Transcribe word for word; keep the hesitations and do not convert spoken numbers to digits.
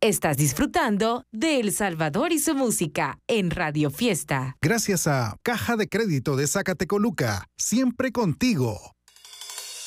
Estás disfrutando de El Salvador y su música en Radio Fiesta. Gracias a Caja de Crédito de Zacatecoluca, siempre contigo.